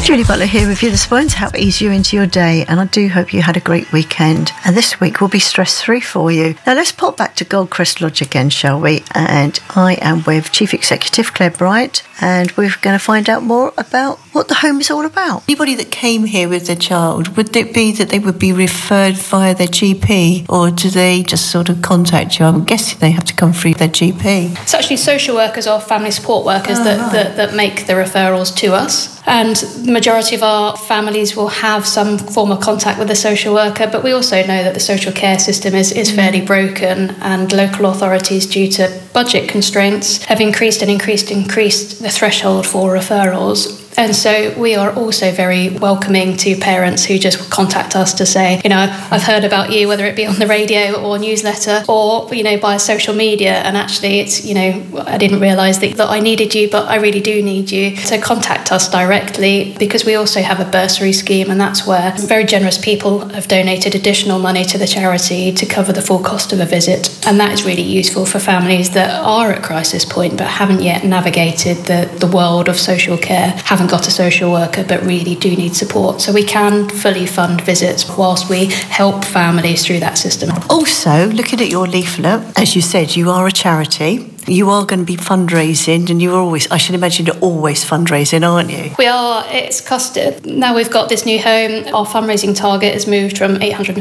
Julie Butler here with you this morning to help ease you into your day, and I do hope you had a great weekend, and this week will be stress-free for you. Now let's pop back to Goldcrest Lodge again, shall we? And I am with Chief Executive Claire Bright, and we're going to find out more about what the home is all about. Anybody that came here with their child, would it be that they would be referred via their GP, or do they just sort of contact you? I'm guessing they have to come through their GP. It's actually social workers or family support workers that make the referrals to us. And the majority of our families will have some form of contact with a social worker, but we also know that the social care system is fairly broken, and local authorities, due to budget constraints, have increased the threshold for referrals. And so we are also very welcoming to parents who just contact us to say, I've heard about you, whether it be on the radio or newsletter or, by social media. And actually it's, I didn't realise that I needed you, but I really do need you. So contact us directly, because we also have a bursary scheme, and that's where very generous people have donated additional money to the charity to cover the full cost of a visit. And that is really useful for families that are at crisis point but haven't yet navigated the world of social care, haven't got a social worker but really do need support. So we can fully fund visits whilst we help families through that system. Also, looking at your leaflet, as you said, you are a charity. You are going to be fundraising, and I should imagine you're always fundraising, aren't you? We are. It's costed. Now we've got this new home, our fundraising target has moved from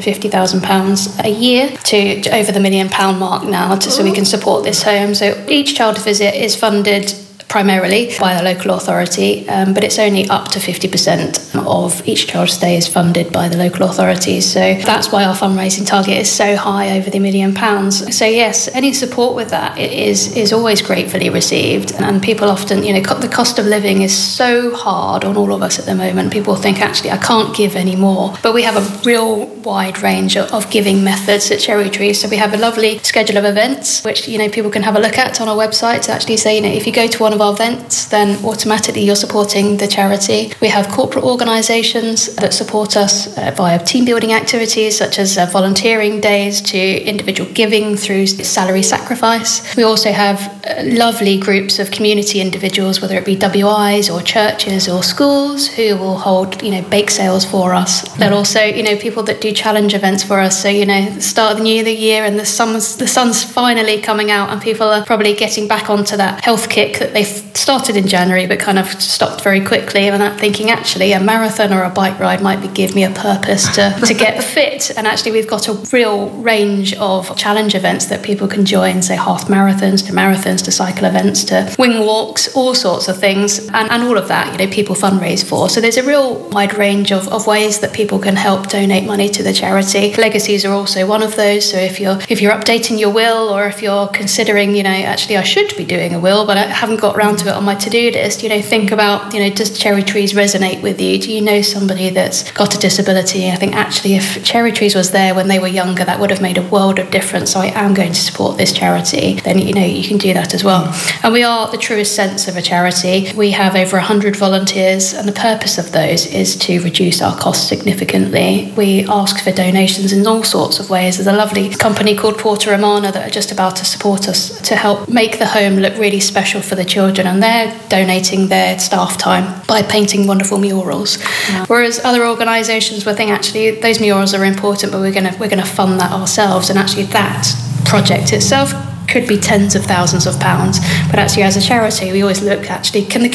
£850,000 a year to over the £1 million mark now, so we can support this home. So each child visit is funded primarily by the local authority, but it's only up to 50% of each child's stay is funded by the local authorities. So that's why our fundraising target is so high, over the £1 million. So yes, any support with that is always gratefully received. And people often, the cost of living is so hard on all of us at the moment. People think, actually, I can't give any more. But we have a real wide range of giving methods at Cherry Tree. So we have a lovely schedule of events, which, people can have a look at on our website to actually say, if you go to one of our events, then automatically you're supporting the charity. We have corporate organisations that support us via team building activities, such as volunteering days, to individual giving through salary sacrifice. We also have lovely groups of community individuals, whether it be WIs or churches or schools, who will hold bake sales for us. They're also people that do challenge events for us. So the start of the new year and the sun's finally coming out, and people are probably getting back onto that health kick that they started in January but kind of stopped very quickly, and I'm thinking, actually, a marathon or a bike ride might give me a purpose to get fit. And actually we've got a real range of challenge events that people can join, say half marathons to cycle events to wing walks, all sorts of things, and all of that people fundraise for. So there's a real wide range of ways that people can help donate money to the charity. Legacies are also one of those. So if you're updating your will, or if you're considering actually I should be doing a will but I haven't got around to it on my to-do list, think about, does Cherry Trees resonate with you? Do you know somebody that's got a disability? I think actually if Cherry Trees was there when they were younger, that would have made a world of difference. So I am going to support this charity. Then you can do that as well. And we are the truest sense of a charity. We have over 100 volunteers, and the purpose of those is to reduce our costs significantly. We ask for donations in all sorts of ways. There's a lovely company called Porta Romana that are just about to support us to help make the home look really special for the children, and they're donating their staff time by painting wonderful murals. Yeah. Whereas other organisations will think, actually, those murals are important, but we're going to fund that ourselves. And actually that project itself could be tens of thousands of pounds. But actually, as a charity, we always look, actually, can the